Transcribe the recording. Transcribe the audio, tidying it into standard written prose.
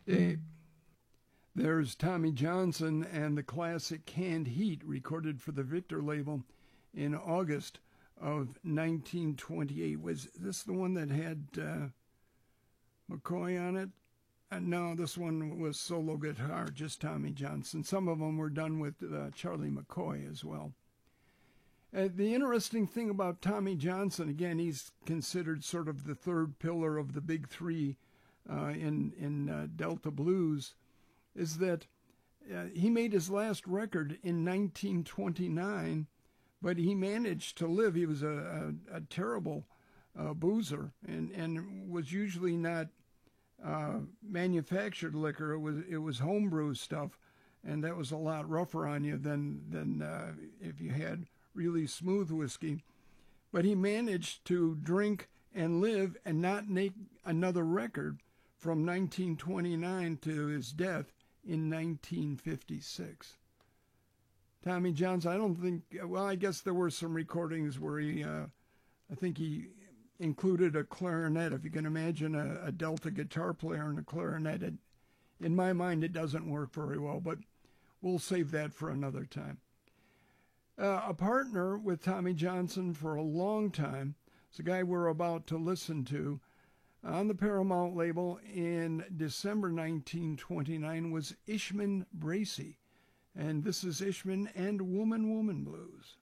Eh, There's Tommy Johnson and the classic Canned Heat, recorded for the Victor label in August of 1928. Was this the one that had McCoy on it? No, this one was solo guitar, just Tommy Johnson. Some of them were done with Charlie McCoy as well. The interesting thing about Tommy Johnson, again, he's considered sort of the third pillar of the big three in Delta blues, is that he made his last record in 1929, but he managed to live. He was a terrible boozer and was usually not manufactured liquor. It was homebrew stuff, and that was a lot rougher on you than if you had really smooth whiskey. But he managed to drink and live and not make another record from 1929 to his death in 1956. Tommy Johnson, I don't think, well, I guess there were some recordings where I think he included a clarinet. If you can imagine a Delta guitar player and a clarinet, in my mind it doesn't work very well, but we'll save that for another time. A partner with Tommy Johnson for a long time is a guy we're about to listen to on the Paramount label in December 1929 was Ishman Bracey. And this is Ishman and Woman, Woman Blues.